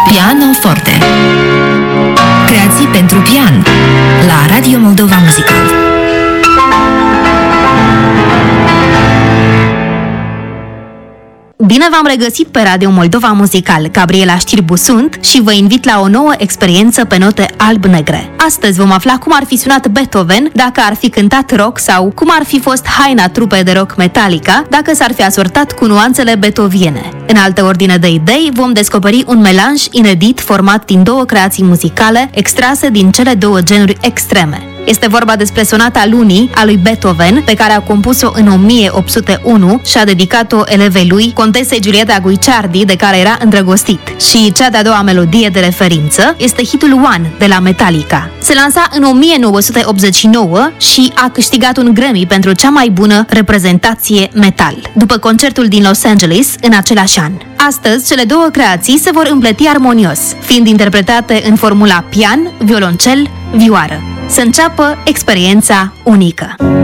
Pianoforte. Creații pentru pian la Radio Moldova Musical. Bine v-am regăsit pe Radio Moldova Musical. Gabriela Știrbu sunt și vă invit la o nouă experiență pe note alb-negre. Astăzi vom afla cum ar fi sunat Beethoven dacă ar fi cântat rock sau cum ar fi fost haina trupei de rock Metallica dacă s-ar fi asortat cu nuanțele beethoviene. În altă ordine de idei, vom descoperi un melanj inedit format din două creații muzicale extrase din cele două genuri extreme. Este vorba despre sonata Lunii a lui Beethoven, pe care a compus-o în 1801 și a dedicat-o elevei lui, contesei Giulietta Guicciardi, de care era îndrăgostit. Și cea de-a doua melodie de referință este hitul One de la Metallica. Se lansa în 1989 și a câștigat un Grammy pentru cea mai bună reprezentație metal, după concertul din Los Angeles în același an. Astăzi, cele două creații se vor împleti armonios, fiind interpretate în formula pian, violoncel, vioară. Să înceapă experiența unică.